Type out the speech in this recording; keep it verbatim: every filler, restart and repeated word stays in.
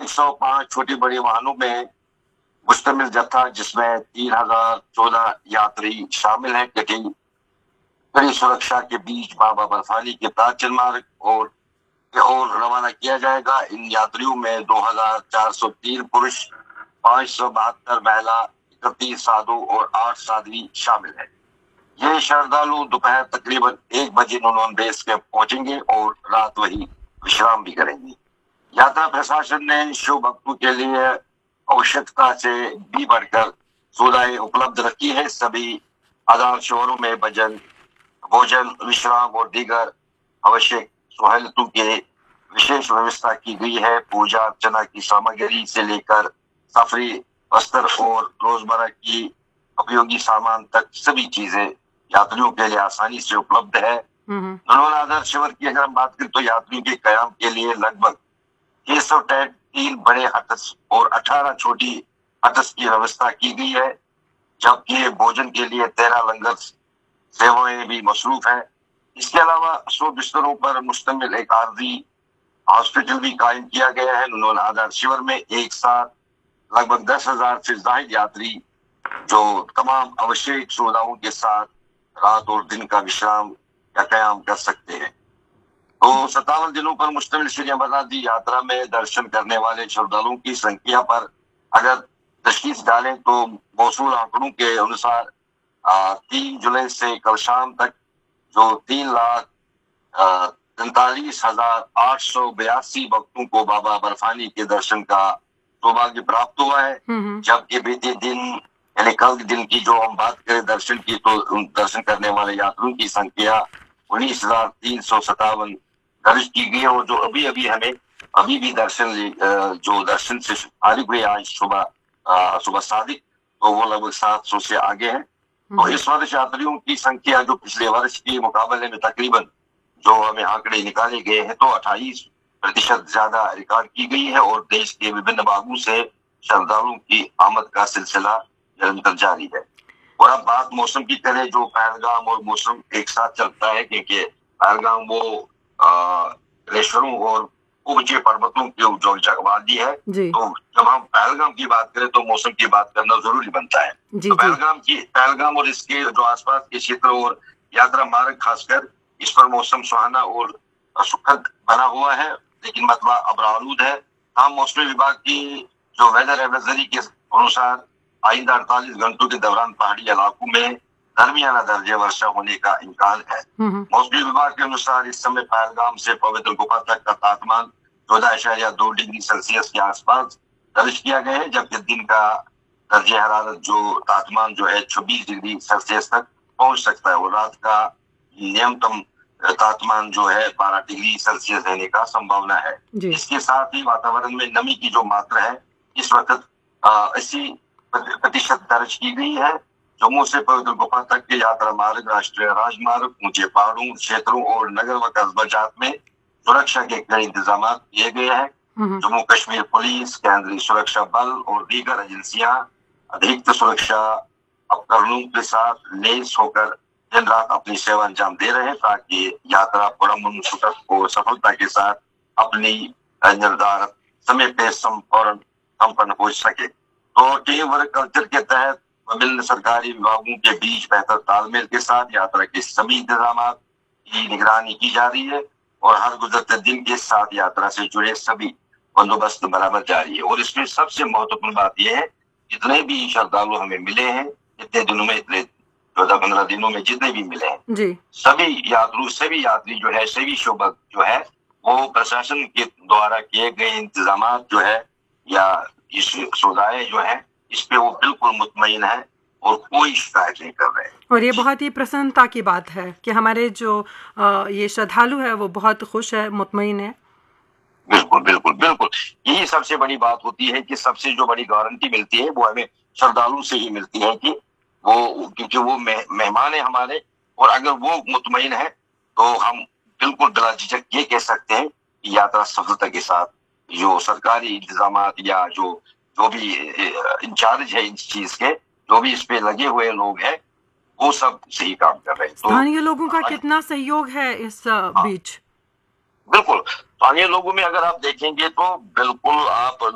सौ पाँच छोटी बड़ी वाहनों में मुश्तमिल जत्था, जिसमें तीन हजार चौदह यात्री शामिल हैं, कटी कड़ी सुरक्षा के बीच बाबा बर्फानी के प्राचीन मार्ग और और रवाना किया जाएगा। इन यात्रियों में दो हजार चार सौ तीन पुरुष, पाँच सौ बहत्तर महिला, इकतीस साधु और आठ साध्वी शामिल हैं। ये श्रद्धालु दोपहर तकरीबन एक बजे नुनवन बेस कैंप पहुंचेंगे और रात वही विश्राम भी करेंगे। यात्रा प्रशासन ने शिव भक्तों के लिए आवश्यकता से भी बढ़कर सुविधाएं उपलब्ध रखी है। सभी आधार शहरों में भजन, भोजन, विश्राम और दीगर आवश्यक सहूलतों के विशेष व्यवस्था की गई है। पूजा अर्चना की सामग्री से लेकर सफरी वस्त्र और रोजमर्रा की उपयोगी सामान तक सभी चीजें यात्रियों के लिए आसानी से उपलब्ध है। नुनवन आदर्श शिविर की अगर हम बात करें तो यात्रियों के कयाम के लिए लगभग छह सौ टेंट, तीन बड़े हट्स और अठारह छोटी हट्स की व्यवस्था की गई है, जबकि भोजन के लिए तेरह लंगर सेवाएं भी मसरूफ है। इसके अलावा सौ बिस्तरों पर मुश्तमिल एक आरजी हॉस्पिटल भी कायम किया गया है। नुनवन आधार शिविर में एक साथ लगभग दस हजार से ज्यादा यात्री जो तमाम आवश्यक सुविधाओं के साथ रात और दिन का विश्राम या कयाम कर सकते हैं। तो सत्तावन दिनों पर मुश्तमिल श्री अमरनाथ जी यात्रा में दर्शन करने वाले श्रद्धालुओं की संख्या पर अगर तशखीस डालें तो मौसूल आंकड़ों के अनुसार तीन जुलाई से कल शाम तक जो तीन लाख तैतालीस हजार आठ सौ बयासी भक्तों को बाबा बर्फानी के दर्शन का सौभाग्य प्राप्त हुआ है। जबकि बीते दिन यानी कल दिन की जो हम बात करें दर्शन की, तो दर्शन करने वाले यात्रियों की संख्या उन्नीस हजार तीन सौ सत्तावन दर्ज की गई है। और जो अभी अभी हमें अभी भी दर्शन जो दर्शन से फारिग हुए आज सुबह सुबह सादिक, तो वो लगभग सात सौ से आगे है। तो इस वर्ष यात्रियों की संख्या जो पिछले वर्ष के मुकाबले में तकरीबन जो हमें आंकड़े निकाले गए हैं तो अट्ठाईस प्रतिशत ज्यादा रिकॉर्ड की गई है। और देश के विभिन्न भागों से श्रद्धालुओं की आमद का सिलसिला निरंतर जारी है। और अब बात मौसम की करें, जो पहलगाम और मौसम एक साथ चलता है, क्योंकि पहलगाम वो ग्लेशियरों और ऊंचे पर्वतों की जो जगवादी है, तो जब हम पहलगाम की बात करें तो मौसम की बात करना जरूरी बनता है। जी, तो पहलगाम की पहलगाम और इसके जो आसपास के क्षेत्र और यात्रा मार्ग खासकर इस पर मौसम सुहाना और सुखद बना हुआ है, लेकिन मतला अबरालूद है। हम मौसमी विभाग की जो वेदर एडवाइजरी के अनुसार आइंदा अड़तालीस घंटों के दौरान पहाड़ी इलाकों में दरमियाना दर्जे वर्षा होने का इम्कान है। मौसमी विभाग के अनुसार इस समय पहलगाम से पवित्र गुफा तक का तापमान चौदह अशारिया दो डिग्री सेल्सियस के आसपास दर्ज किया गया है, जबकि दिन का दर्जे हरारत जो तापमान जो है छब्बीस डिग्री सेल्सियस तक पहुंच सकता है और रात का न्यूनतम तापमान जो है बारह डिग्री सेल्सियस रहने का संभावना है। इसके साथ ही वातावरण में नमी की जो मात्रा है इस वक्त अस्सी प्रतिशत दर्ज की गई है। जम्मू से पवित्र गुफा तक के यात्रा मार्ग, राष्ट्रीय राजमार्ग, ऊंचे पहाड़ों क्षेत्रों और नगर व कस्बा जात में सुरक्षा के कई इंतजाम किए गए हैं। जम्मू कश्मीर पुलिस, केंद्रीय सुरक्षा बल और दीगर एजेंसियां अधिक सुरक्षा उपकरणों के साथ लैस होकर दिन रात अपनी सेवा अंजाम दे रहे हैं, ताकि यात्रा पुरअमन और सफलता के साथ अपनी निर्धारित समय पे संपूर्ण संपन्न हो सके। तो टीम वर्क कल्चर के तहत विभिन्न सरकारी विभागों के बीच बेहतर तालमेल के साथ यात्रा के सभी इंतजाम की निगरानी की जा रही है और हर गुजरते दिन के साथ यात्रा से जुड़े सभी बंदोबस्त बराबर जारी है। और इसमें सबसे महत्वपूर्ण बात यह है, जितने भी श्रद्धालु हमें मिले हैं इतने दिनों में, इतने चौदह पंद्रह दिनों में जितने भी मिले हैं जी, सभी यात्रु सभी यात्री जो है सभी शोभक जो है वो प्रशासन के द्वारा किए गए इंतजाम जो है या इस सुविधाएं जो है इस पे वो बिल्कुल मुतमईन है और कोई शिकायत नहीं कर रहे हैं। और ये बहुत ही प्रसन्नता की बात है कि हमारे जो आ, ये श्रद्धालु है वो बहुत खुश है, मुतमईन है। बिल्कुल बिल्कुल बिल्कुल यही सबसे बड़ी बात होती है कि सबसे जो बड़ी गारंटी मिलती है वो हमें श्रद्धालु से ही मिलती है कि वो क्योंकि वो मेहमान है हमारे, और अगर वो मुतमईन है तो हम बिल्कुल बिला झिझक ये कह सकते हैं कि यात्रा सफलता के साथ जो सरकारी इंतजाम या जो जो भी इंचार्ज है इस चीज के, जो भी इस पे लगे हुए लोग हैं वो सब सही काम कर रहे हैं। तो स्थानीय लोगों का कितना सहयोग है इस बीच? बिल्कुल स्थानीय लोगों में अगर आप देखेंगे तो बिल्कुल आप